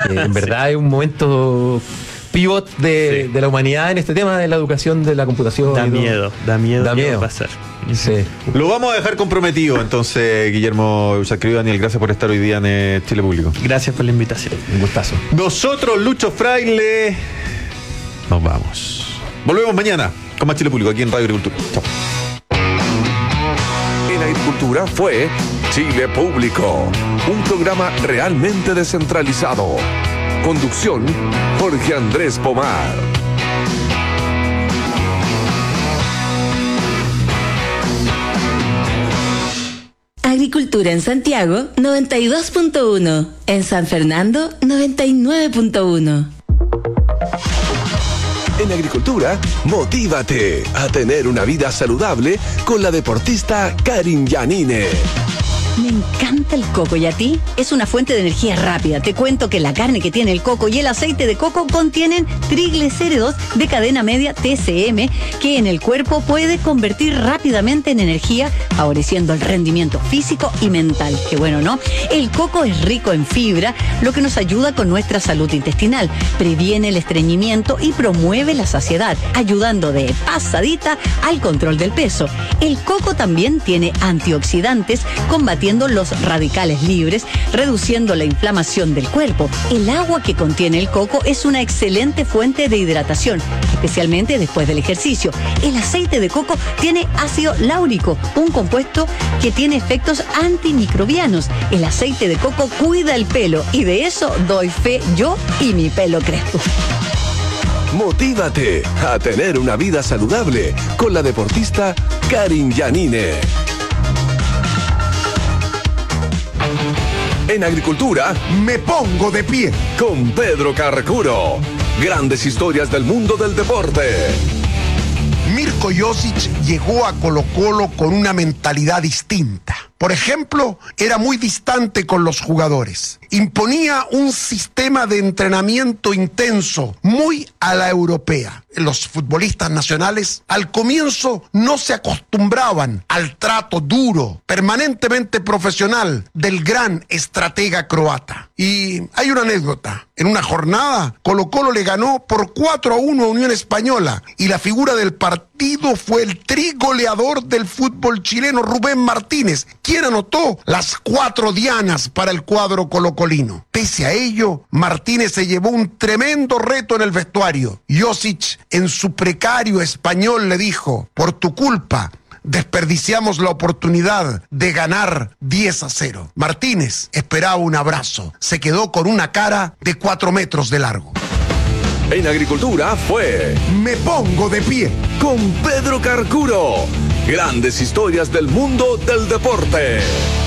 En verdad es un momento pivot de la humanidad en este tema de la educación de la computación. Da miedo qué va a pasar. Sí. Lo vamos a dejar comprometido, entonces, Guillermo Usacribio. Daniel, gracias por estar hoy día en Chile Público. Gracias por la invitación. Un gustazo. Nosotros, Lucho Fraile, nos vamos. Volvemos mañana con más Chile Público aquí en Radio Agricultura. Chao. En Agricultura fue Chile Público, un programa realmente descentralizado. Conducción, Jorge Andrés Pomar. Agricultura en Santiago, 92.1. En San Fernando, 99.1. En Agricultura, motívate a tener una vida saludable con la deportista Karin Yanine. Me encanta el coco, ¿y a ti? Es una fuente de energía rápida. Te cuento que la carne que tiene el coco y el aceite de coco contienen triglicéridos de cadena media TCM, que en el cuerpo puede convertir rápidamente en energía, favoreciendo el rendimiento físico y mental. Qué bueno, ¿no? El coco es rico en fibra, lo que nos ayuda con nuestra salud intestinal, previene el estreñimiento y promueve la saciedad, ayudando de pasadita al control del peso. El coco también tiene antioxidantes, combatiendo los radicales libres, reduciendo la inflamación del cuerpo. El agua que contiene el coco es una excelente fuente de hidratación, especialmente después del ejercicio. El aceite de coco tiene ácido láurico, un compuesto que tiene efectos antimicrobianos. El aceite de coco cuida el pelo y de eso doy fe yo y mi pelo crespo. Motívate a tener una vida saludable con la deportista Karin Yanine. En Agricultura, Me pongo de pie. con Pedro Carcuro. Grandes historias del mundo del deporte. Mirko Josic llegó a Colo-Colo con una mentalidad distinta. Por ejemplo, era muy distante con los jugadores. Imponía un sistema de entrenamiento intenso, muy a la europea. Los futbolistas nacionales al comienzo no se acostumbraban al trato duro, permanentemente profesional del gran estratega croata. Y hay una anécdota. En una jornada, Colo-Colo le ganó por 4-1 a Unión Española y la figura del partido fue el trigoleador del fútbol chileno, Rubén Martínez, quien anotó las 4 dianas para el cuadro colocolino. Pese a ello, Martínez se llevó un tremendo reto en el vestuario. Josic, en su precario español, le dijo: por tu culpa desperdiciamos la oportunidad de ganar 10-0. Martínez esperaba un abrazo. Se quedó con una cara de 4 metros de largo. En Agricultura fue Me pongo de pie. con Pedro Carcuro. Grandes historias del mundo del deporte.